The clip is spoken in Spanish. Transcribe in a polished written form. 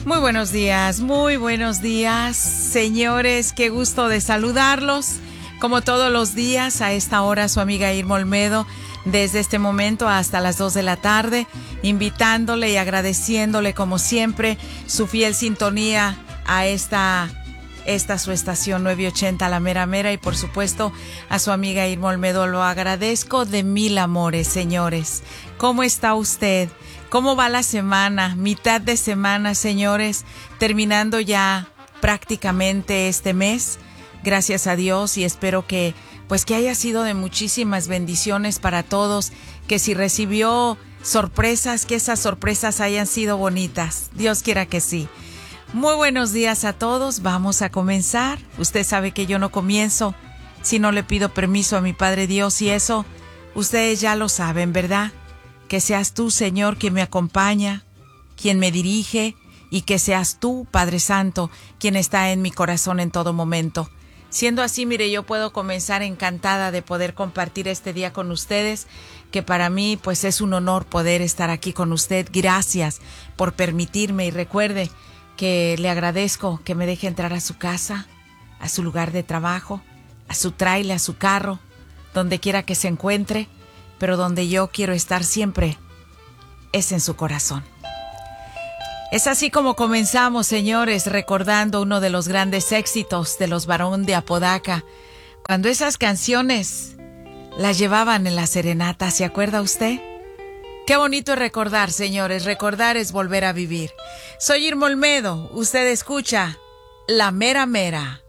Muy buenos días, señores, qué gusto de saludarlos. Como todos los días, a esta hora su amiga Irma Olmedo, desde este momento hasta las 2 de la tarde, invitándole y agradeciéndole como siempre su fiel sintonía a esta su estación 980 La Mera Mera, y por supuesto a su amiga Irma Olmedo lo agradezco de mil amores, señores. ¿Cómo está usted? ¿Cómo va la semana? Mitad de semana, señores, terminando ya prácticamente este mes, gracias a Dios, y espero que haya sido de muchísimas bendiciones para todos, que si recibió sorpresas, que esas sorpresas hayan sido bonitas. Dios quiera que sí. Muy buenos días a todos, vamos a comenzar. Usted sabe que yo no comienzo si no le pido permiso a mi Padre Dios, y eso ustedes ya lo saben, ¿verdad? Que seas tú, Señor, quien me acompaña, quien me dirige, y que seas tú, Padre Santo, quien está en mi corazón en todo momento. Siendo así, mire, yo puedo comenzar encantada de poder compartir este día con ustedes, que para mí pues es un honor poder estar aquí con usted. Gracias por permitirme, y recuerde que le agradezco que me deje entrar a su casa, a su lugar de trabajo, a su tráiler, a su carro, donde quiera que se encuentre, pero donde yo quiero estar siempre es en su corazón. Es así como comenzamos, señores, recordando uno de los grandes éxitos de los Barón de Apodaca, cuando esas canciones las llevaban en la serenata, ¿se acuerda usted? Qué bonito es recordar, señores, recordar es volver a vivir. Soy Irma Olmedo, usted escucha La Mera Mera.